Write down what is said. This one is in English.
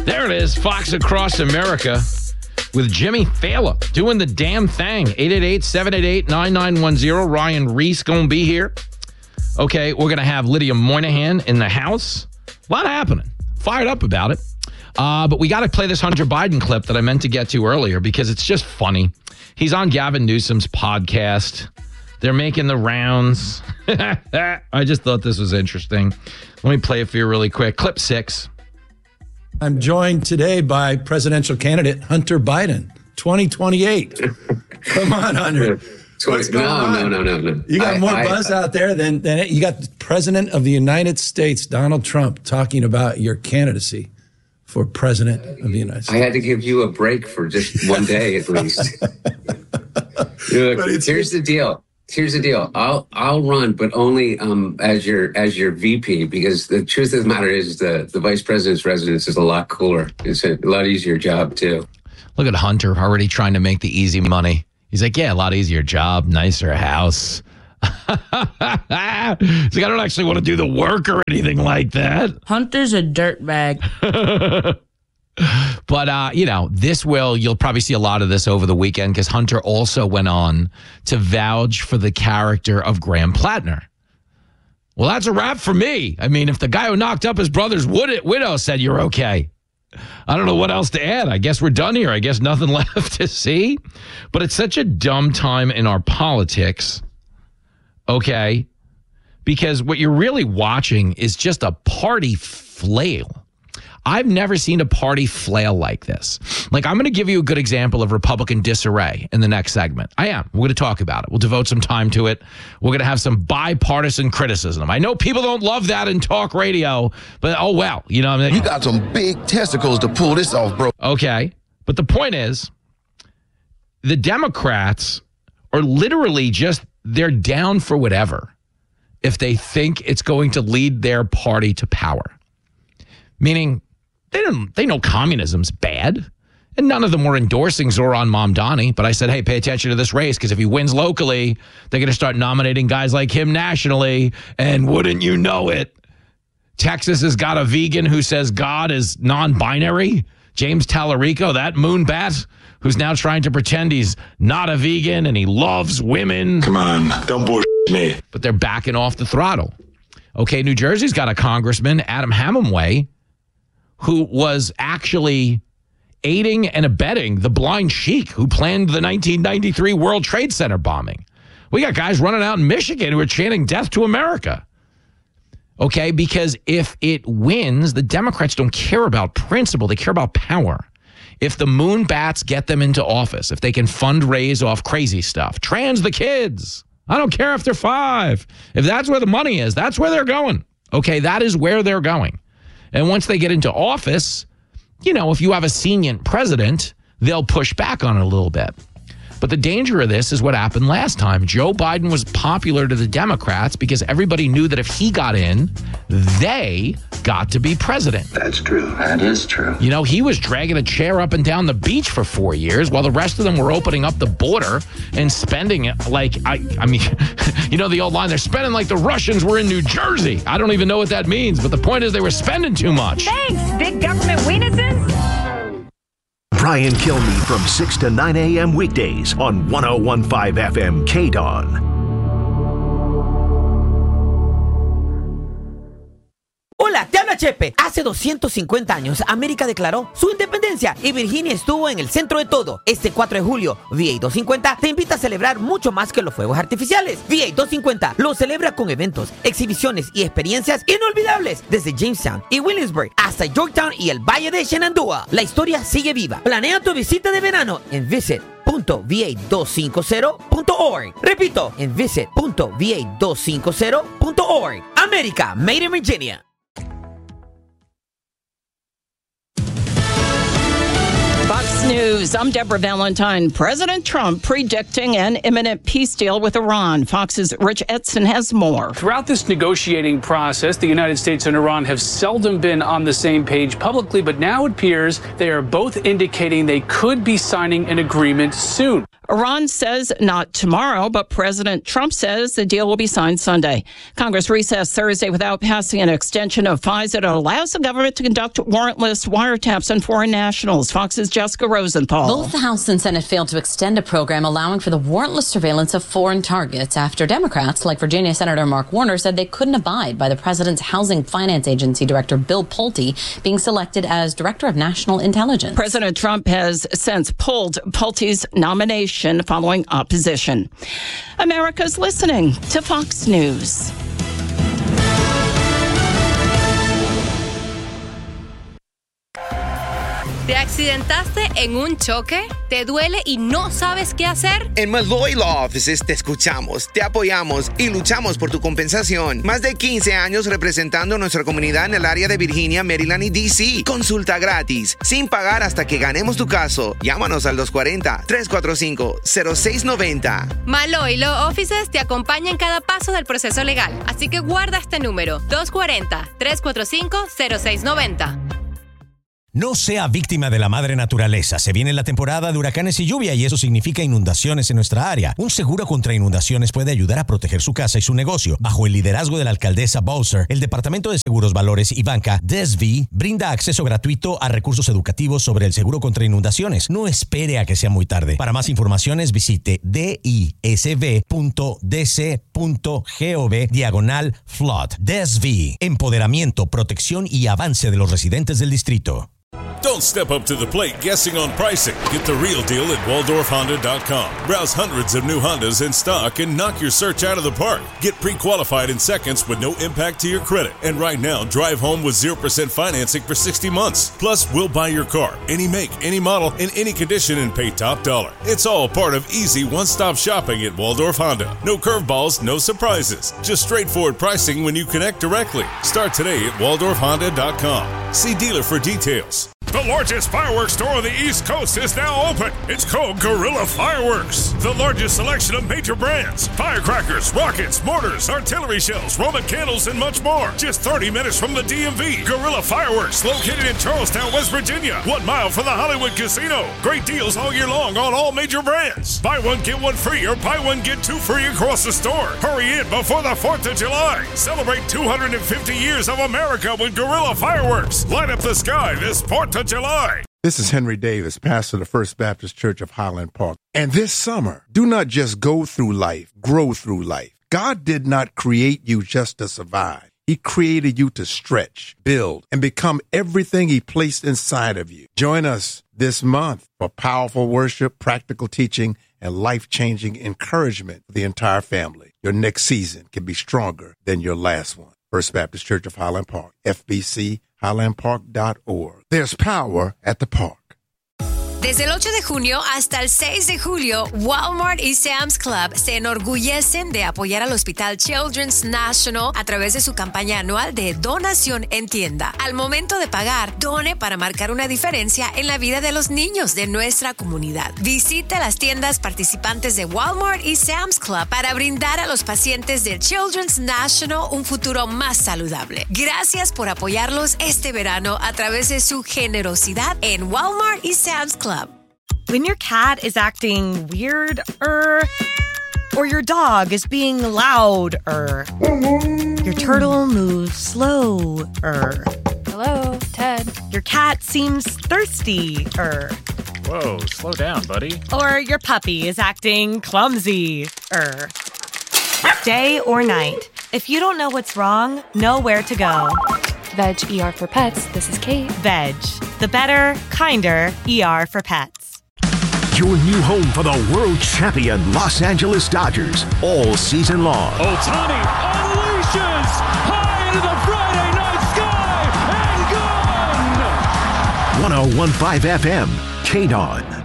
There it is, Fox Across America with Jimmy Fallon doing the damn thing. 888-788-9910. Ryan Reese going to be here. Okay, we're going to have Lydia Moynihan in the house. A lot happening. Fired up about it. But we got to play this Hunter Biden clip that I meant to get to earlier because it's just funny. He's on Gavin Newsom's podcast. They're making the rounds. I just thought this was interesting. Let me play it for you really quick. Clip 6. I'm joined today by presidential candidate Hunter Biden, 2028. Come on, Hunter. No. You got more buzz out there than you got the president of the United States, Donald Trump, talking about your candidacy for president of the United States. I had to give you a break for just one day at least. Here's the deal. I'll run, but only as your VP, because the truth of the matter is the vice president's residence is a lot cooler. It's a lot easier job too. Look at Hunter already trying to make the easy money. He's like, yeah, a lot easier job, nicer house. He's like, I don't actually want to do the work or anything like that. Hunter's a dirtbag. But, you'll probably see a lot of this over the weekend because Hunter also went on to vouch for the character of Graham Plattner. Well, that's a wrap for me. I mean, if the guy who knocked up his brother's widow said you're okay, I don't know what else to add. I guess we're done here. I guess nothing left to see. But it's such a dumb time in our politics, okay? Because what you're really watching is just a party flail. I've never seen a party flail like this. Like, I'm going to give you a good example of Republican disarray in the next segment. I am. We're going to talk about it. We'll devote some time to it. We're going to have some bipartisan criticism. I know people don't love that in talk radio, but oh well. You know what I mean? You got some big testicles to pull this off, bro. Okay. But the point is, the Democrats are literally just, they're down for whatever if they think it's going to lead their party to power. Meaning, they know communism's bad, and none of them were endorsing Zoran Mamdani. But I said, hey, pay attention to this race, because if he wins locally, they're going to start nominating guys like him nationally, and wouldn't you know it, Texas has got a vegan who says God is non-binary. James Tallarico, that moonbat, who's now trying to pretend he's not a vegan and he loves women. Come on, don't bullshit me. But they're backing off the throttle. Okay, New Jersey's got a congressman, Adam Hammerway, who was actually aiding and abetting the blind sheik who planned the 1993 World Trade Center bombing. We got guys running out in Michigan who are chanting death to America. Okay, because if it wins, the Democrats don't care about principle. They care about power. If the moonbats get them into office, if they can fundraise off crazy stuff, trans the kids. I don't care if they're 5. If that's where the money is, that's where they're going. Okay, that is where they're going. And once they get into office, if you have a senior president, they'll push back on it a little bit. But the danger of this is what happened last time. Joe Biden was popular to the Democrats because everybody knew that if he got in, they got to be president. That's true. That is true. He was dragging a chair up and down the beach for 4 years while the rest of them were opening up the border and spending it like, the old line, they're spending like the Russians were in New Jersey. I don't even know what that means, but the point is they were spending too much. Thanks, big government weenuses. Brian Kilmeade from 6 to 9 a.m. weekdays on 101.5 FM KDON. Hola, te habla Chepe. Hace 250 años, América declaró su independencia y Virginia estuvo en el centro de todo. Este 4 de julio, VA 250 te invita a celebrar mucho más que los fuegos artificiales. VA 250 lo celebra con eventos, exhibiciones y experiencias inolvidables desde Jamestown y Williamsburg hasta Yorktown y el Valle de Shenandoah. La historia sigue viva. Planea tu visita de verano en visit.va250.org. Repito, en visit.va250.org. América, made in Virginia. Fox News, I'm Deborah Valentine. President Trump predicting an imminent peace deal with Iran. Fox's Rich Edson has more. Throughout this negotiating process, the United States and Iran have seldom been on the same page publicly, but now it appears they are both indicating they could be signing an agreement soon. Iran says not tomorrow, but President Trump says the deal will be signed Sunday. Congress recessed Thursday without passing an extension of FISA that allows the government to conduct warrantless wiretaps on foreign nationals. Fox's Jessica Rosenthal. Both the House and Senate failed to extend a program allowing for the warrantless surveillance of foreign targets after Democrats, like Virginia Senator Mark Warner, said they couldn't abide by the president's Housing Finance Agency Director Bill Pulte being selected as Director of National Intelligence. President Trump has since pulled Pulte's nomination following opposition. America's listening to Fox News. ¿Te accidentaste en un choque? ¿Te duele y no sabes qué hacer? En Malloy Law Offices te escuchamos, te apoyamos y luchamos por tu compensación. Más de 15 años representando a nuestra comunidad en el área de Virginia, Maryland y D.C. Consulta gratis, sin pagar hasta que ganemos tu caso. Llámanos al 240-345-0690. Malloy Law Offices te acompaña en cada paso del proceso legal. Así que guarda este número, 240-345-0690. No sea víctima de la madre naturaleza. Se viene la temporada de huracanes y lluvia y eso significa inundaciones en nuestra área. Un seguro contra inundaciones puede ayudar a proteger su casa y su negocio. Bajo el liderazgo de la alcaldesa Bowser, el Departamento de Seguros, Valores y Banca, DSV, brinda acceso gratuito a recursos educativos sobre el seguro contra inundaciones. No espere a que sea muy tarde. Para más informaciones, visite disv.dc.gov/flood. DSV, empoderamiento, protección y avance de los residentes del distrito. Don't step up to the plate guessing on pricing. Get the real deal at WaldorfHonda.com. Browse hundreds of new Hondas in stock and knock your search out of the park. Get pre-qualified in seconds with no impact to your credit. And right now, drive home with 0% financing for 60 months. Plus, we'll buy your car, any make, any model, in any condition and pay top dollar. It's all part of easy one-stop shopping at Waldorf Honda. No curveballs, no surprises. Just straightforward pricing when you connect directly. Start today at WaldorfHonda.com. See dealer for details. The largest fireworks store on the East Coast is now open. It's called Guerrilla Fireworks. The largest selection of major brands, firecrackers, rockets, mortars, artillery shells, Roman candles, and much more. Just 30 minutes from the DMV. Guerrilla Fireworks, located in Charlestown, West Virginia. 1 mile from the Hollywood Casino. Great deals all year long on all major brands. Buy one, get one free, or buy one, get two free across the store. Hurry in before the 4th of July. Celebrate 250 years of America with Guerrilla Fireworks. Light up the sky this 4th of July. This is Henry Davis, pastor of the First Baptist Church of Highland Park. And this summer, do not just go through life, grow through life. God did not create you just to survive. He created you to stretch, build, and become everything He placed inside of you. Join us this month for powerful worship, practical teaching, and life-changing encouragement for the entire family. Your next season can be stronger than your last one. First Baptist Church of Highland Park, FBC, highlandpark.org. There's power at the park. Desde el 8 de junio hasta el 6 de julio, Walmart y Sam's Club se enorgullecen de apoyar al Hospital Children's National a través de su campaña anual de donación en tienda. Al momento de pagar, done para marcar una diferencia en la vida de los niños de nuestra comunidad. Visite las tiendas participantes de Walmart y Sam's Club para brindar a los pacientes del Children's National un futuro más saludable. Gracias por apoyarlos este verano a través de su generosidad en Walmart y Sam's Club. When your cat is acting weird, or your dog is being loud, your turtle moves slow, Hello, Ted. Your cat seems thirsty, Whoa, slow down, buddy. Or your puppy is acting clumsy, Day or night, if you don't know what's wrong, know where to go. Veg ER for Pets, this is Kate. Veg, the better, kinder ER for pets. Your new home for the world champion Los Angeles Dodgers all season long. Ohtani unleashes high into the Friday night sky and gone! 101.5 FM, KDON.